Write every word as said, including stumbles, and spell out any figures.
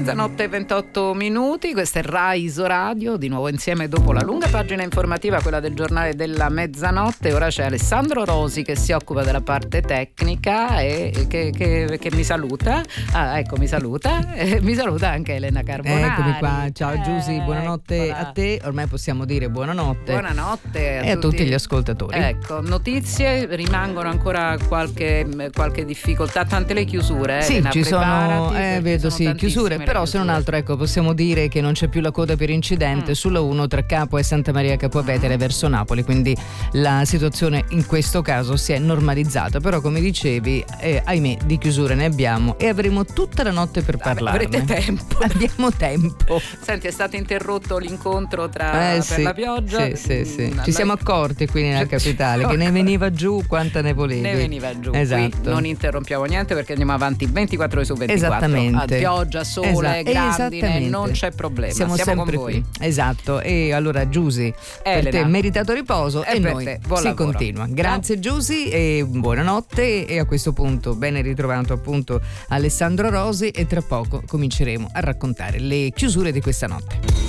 Mezzanotte e ventotto minuti, questa è Rai Isoradio, di nuovo insieme dopo la lunga pagina informativa, quella del giornale della mezzanotte. Ora c'è Alessandro Rosi che si occupa della parte tecnica e che, che, che mi saluta. Ah, ecco, mi saluta. E mi saluta anche Elena Carbonari. Eccomi qua, ciao Giusy, buonanotte Eccola. a te. Ormai possiamo dire buonanotte. Buonanotte a e a tutti. tutti gli ascoltatori. Ecco, notizie, rimangono ancora qualche, qualche difficoltà, tante le chiusure. Eh, Sì, Elena, ci sono, preparati, eh, perché vedo sono sì, chiusure, tantissime però le se non chiusure. altro ecco possiamo dire che non c'è più la coda per incidente Mm. sulla uno tra Capo e Santa Maria Capua Vetere Mm. verso Napoli, quindi la situazione in questo caso si è normalizzata, però come dicevi eh, ahimè di chiusure ne abbiamo e avremo tutta la notte per Vabbè, parlarne. avrete tempo. Abbiamo tempo. Senti, è stato interrotto l'incontro tra Eh, per sì, la pioggia. sì, sì, sì. Mm, Ci siamo noi- accorti qui nella capitale che ne veniva giù quanta ne volevi. Ne veniva giù. Esatto. Qui non interrompiamo niente perché andiamo avanti ventiquattro ore su ventiquattro. Esattamente. A pioggia, sole, Esatto. grandine, Esattamente. non c'è problema. Siamo, Siamo sempre con voi. qui. Esatto. E allora Giusy, per Elena. te meritato riposo E e, per noi te, buon si lavoro. continua. Grazie Giusy e buonanotte, e a questo punto ben ritrovato appunto Alessandro Rosi, e tra poco cominceremo a raccontare le chiusure di questa notte.